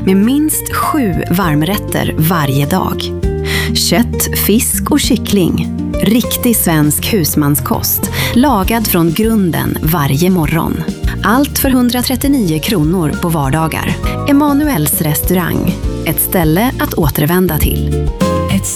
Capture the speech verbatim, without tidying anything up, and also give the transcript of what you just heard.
med minst sju varmrätter varje dag. Kött, fisk och kyckling. Riktig svensk husmanskost, lagad från grunden varje morgon. Allt för hundratrettionio kronor på vardagar. Emanuels restaurang, ett ställe att återvända till.